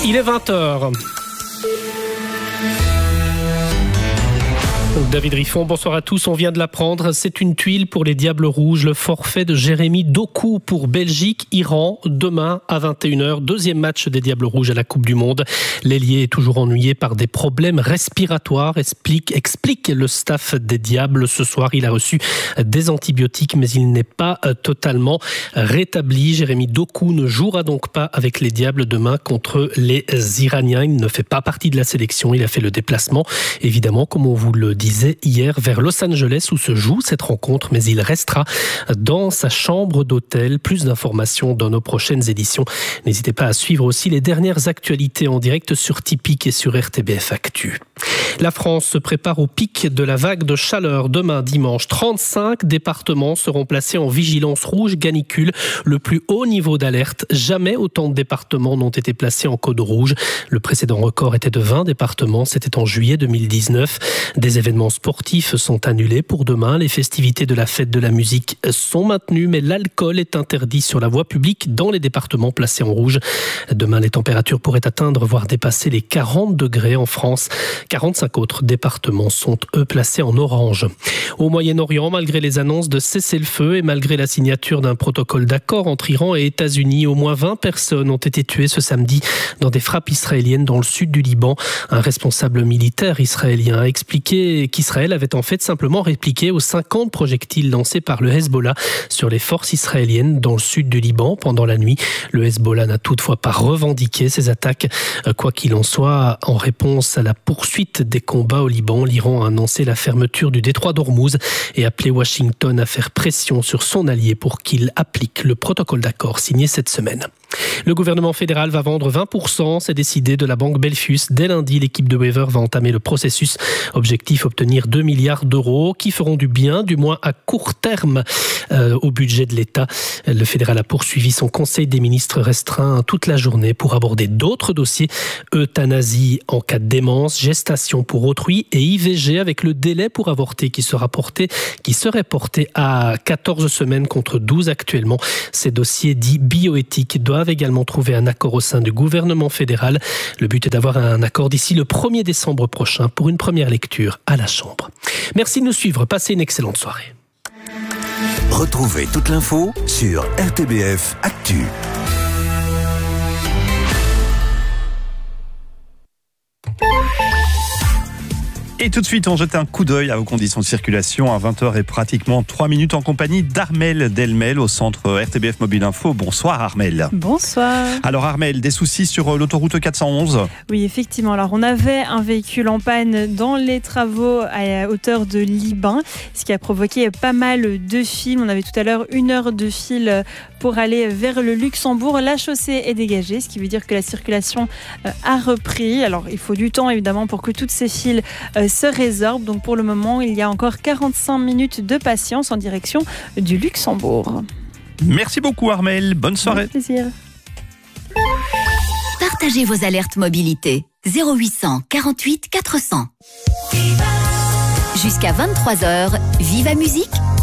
Il est 20h. David Riffon, bonsoir à tous. On vient de l'apprendre, c'est une tuile pour les Diables Rouges. Le forfait de Jérémy Doku pour Belgique-Iran, demain à 21h. Deuxième match des Diables Rouges à la Coupe du Monde. L'ailier est toujours ennuyé par des problèmes respiratoires, explique le staff des Diables. Ce soir, il a reçu des antibiotiques, mais il n'est pas totalement rétabli. Jérémy Doku ne jouera donc pas avec les Diables demain contre les Iraniens. Il ne fait pas partie de la sélection. Il a fait le déplacement, évidemment, comme on vous le disait hier, vers Los Angeles où se joue cette rencontre, mais il restera dans sa chambre d'hôtel. Plus d'informations dans nos prochaines éditions. N'hésitez pas à suivre aussi les dernières actualités en direct sur Tipeee et sur RTBF Actu. La France se prépare au pic de la vague de chaleur. Demain, dimanche, 35 départements seront placés en vigilance rouge canicule, le plus haut niveau d'alerte. Jamais autant de départements n'ont été placés en code rouge. Le précédent record était de 20 départements, c'était en juillet 2019. Des événements sportifs sont annulés pour demain. Les festivités de la fête de la musique sont maintenues, mais l'alcool est interdit sur la voie publique dans les départements placés en rouge. Demain, les températures pourraient atteindre, voire dépasser les 40 degrés en France. 45 autres départements sont, eux, placés en orange. Au Moyen-Orient, malgré les annonces de cessez-le-feu et malgré la signature d'un protocole d'accord entre Iran et États-Unis, au moins 20 personnes ont été tuées ce samedi dans des frappes israéliennes dans le sud du Liban. Un responsable militaire israélien a expliqué qu'Israël avait en fait simplement répliqué aux 50 projectiles lancés par le Hezbollah sur les forces israéliennes dans le sud du Liban pendant la nuit. Le Hezbollah n'a toutefois pas revendiqué ces attaques. Quoi qu'il en soit, en réponse à la poursuite des combats au Liban, l'Iran a annoncé la fermeture du détroit d'Ormuz et appelé Washington à faire pression sur son allié pour qu'il applique le protocole d'accord signé cette semaine. Le gouvernement fédéral va vendre 20%, c'est décidé, de la banque Belfius. Dès lundi, l'équipe de Wever va entamer le processus. Objectif, obtenir 2 milliards d'euros qui feront du bien, du moins à court terme, au budget de l'État. Le fédéral a poursuivi son conseil des ministres restreint toute la journée pour aborder d'autres dossiers. Euthanasie en cas de démence, gestation pour autrui et IVG avec le délai pour avorter qui serait porté à 14 semaines contre 12 actuellement. Ces dossiers dits bioéthiques doivent également trouver un accord au sein du gouvernement fédéral. Le but est d'avoir un accord d'ici le 1er décembre prochain pour une première lecture à la Chambre. Merci de nous suivre. Passez une excellente soirée. Retrouvez toute l'info sur RTBF Actu. Et tout de suite, on jette un coup d'œil à vos conditions de circulation à 20h et pratiquement 3 minutes en compagnie d'Armelle Delmel au centre RTBF Mobile Info. Bonsoir Armelle. Bonsoir. Alors Armelle, des soucis sur l'autoroute 411 ? Oui, effectivement. Alors on avait un véhicule en panne dans les travaux à hauteur de Liban, ce qui a provoqué pas mal de files. On avait tout à l'heure 1 heure de file pour aller vers le Luxembourg. La chaussée est dégagée, ce qui veut dire que la circulation a repris. Alors il faut du temps évidemment pour que toutes ces files se résorbe. Donc pour le moment, il y a encore 45 minutes de patience en direction du Luxembourg. Merci beaucoup Armelle, bonne soirée. Avec plaisir. Partagez vos alertes mobilité 0800 48 400. Jusqu'à 23h, Viva Musique